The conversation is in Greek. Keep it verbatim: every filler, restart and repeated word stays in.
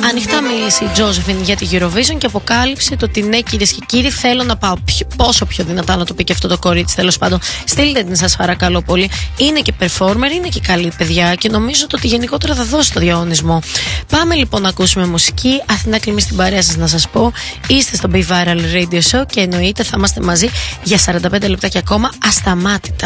Ανοιχτά μίλησε η Τζόζεφιν για τη Eurovision και αποκάλυψε το ότι ναι, κυρίες και κύριοι, θέλω να πάω. Πιο, πόσο πιο δυνατά να το πει και αυτό το κορίτσι, τέλος πάντων. Στείλτε την, σας παρακαλώ πολύ. Είναι και performer, είναι και καλή παιδιά και νομίζω ότι γενικότερα θα δώσει το διαγωνισμό. Πάμε λοιπόν να ακούσουμε μουσική. Αθηνά Κλιμή στην παρέα σας να σας πω. Είστε στο Be Viral Radio Show και εννοείται θα είμαστε μαζί για σαράντα πέντε λεπτάκια ακόμα ασταμάτητα.